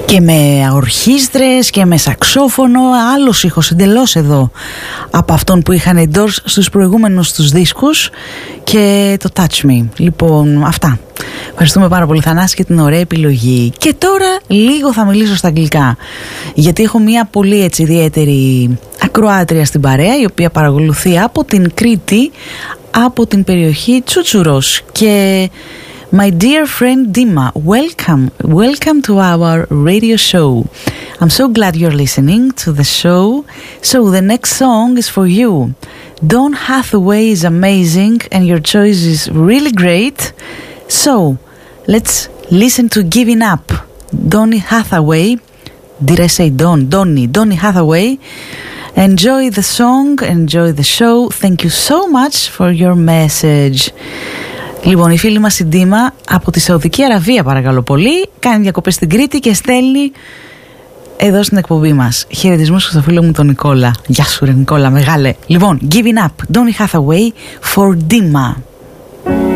Και με ορχήστρες και με σαξόφωνο, άλλος ήχος εντελώς εδώ από αυτόν που είχαν οι Doors στους προηγούμενους τους δίσκους και το Touch Me. Λοιπόν, αυτά. Ευχαριστούμε πάρα πολύ Θανάση και την ωραία επιλογή. Και τώρα λίγο θα μιλήσω στα αγγλικά, γιατί έχω μια πολύ έτσι ιδιαίτερη ακροάτρια στην παρέα, η οποία παρακολουθεί από την Κρήτη, από την περιοχή Τσούτσουρος. Και my dear friend Dima, welcome to our radio show. I'm so glad you're listening to the show. So the next song is for you. Don Hathaway is amazing and your choice is really great. So let's listen to Giving Up. Donny Hathaway. Did I say Don? Donny Hathaway. Enjoy the song, enjoy the show. Thank you so much for your message. Λοιπόν, η φίλη μας η Ντίμα από τη Σαουδική Αραβία, παρακαλώ πολύ, κάνει διακοπές στην Κρήτη και στέλνει εδώ στην εκπομπή μας. Χαιρετισμούς στο φίλο μου τον Νικόλα. Γεια σου ρε Νικόλα, μεγάλε. Λοιπόν, Giving Up, Donny Hathaway for Dima.